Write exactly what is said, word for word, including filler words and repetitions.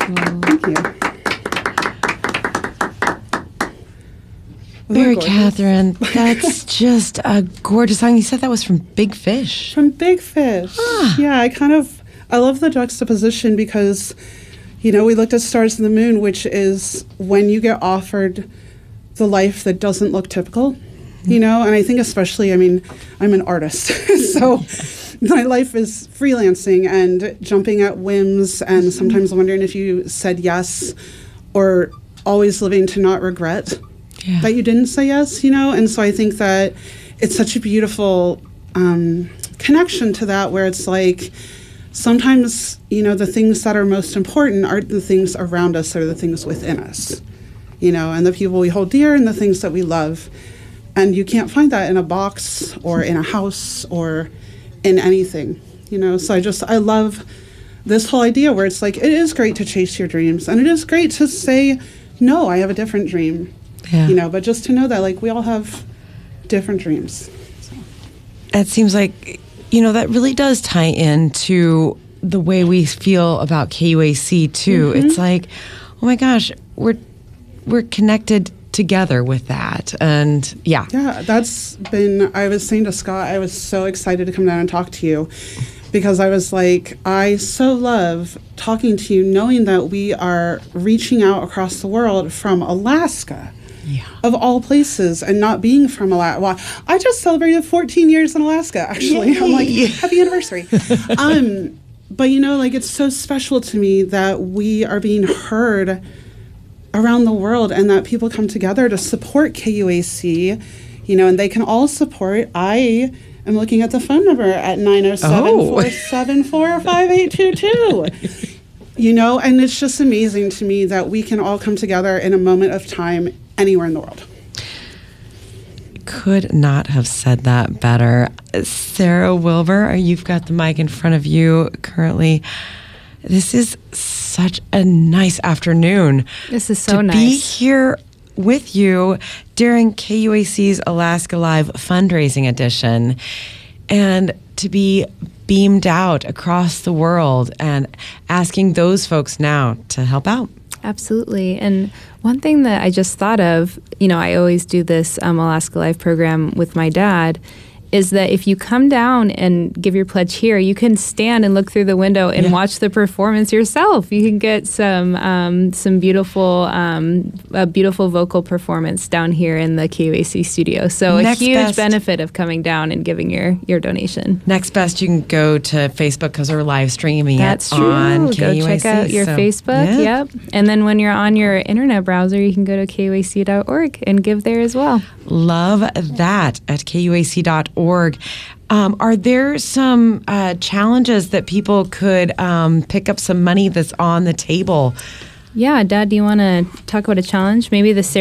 Thank you. Mary Catherine, that's just a gorgeous song. You said that was from Big Fish. From Big Fish. Ah. Yeah, I kind of, I love the juxtaposition because, you know, we looked at Stars and the Moon, which is when you get offered the life that doesn't look typical, mm-hmm. you know, and I think especially, I mean, I'm an artist, so my life is freelancing and jumping at whims and sometimes wondering if you said yes or always living to not regret. Yeah. That you didn't say yes, you know? And so I think that it's such a beautiful um, connection to that where it's like sometimes, you know, the things that are most important aren't the things around us, they're the things within us, you know, and the people we hold dear and the things that we love. And you can't find that in a box or in a house or in anything, you know? So I just, I love this whole idea where it's like, it is great to chase your dreams and it is great to say, no, I have a different dream. Yeah. You know, but just to know that, like, we all have different dreams. So. It seems like, you know, that really does tie into the way we feel about K U A C, too. Mm-hmm. It's like, oh, my gosh, we're we're connected together with that. And, yeah. Yeah, that's been, I was saying to Scott, I was so excited to come down and talk to you because I was like, I so love talking to you, knowing that we are reaching out across the world from Alaska. Yeah. Of all places, and not being from Alaska. Well, I just celebrated fourteen years in Alaska, actually. Yay. I'm like, happy anniversary. um, but, you know, like, it's so special to me that we are being heard around the world and that people come together to support K U A C, you know, and they can all support. I am looking at the phone number at nine oh seven, four seven four, five eight two two. You know, and it's just amazing to me that we can all come together in a moment of time anywhere in the world. Could not have said that better. Sarah Wilbur, you've got the mic in front of you currently. This is such a nice afternoon. This is so to nice. To be here with you during K U A C's Alaska Live fundraising edition and to be beamed out across the world and asking those folks now to help out. Absolutely. And one thing that I just thought of, you know, I always do this um, Alaska Live program with my dad, is that if you come down and give your pledge here, you can stand and look through the window and yeah. watch the performance yourself. You can get some um, some beautiful um, a beautiful vocal performance down here in the K U A C studio. So Next a huge best. benefit of coming down and giving your, your donation. Next best, you can go to Facebook because we're live streaming That's it true. on K U A C. Go check out your so, Facebook. Yeah. Yep. And then when you're on your internet browser, you can go to K U A C dot org and give there as well. Love that at K U A C dot org. Um, are there some uh, challenges that people could um, pick up some money that's on the table? Yeah, Dad, do you want to talk about a challenge? Maybe the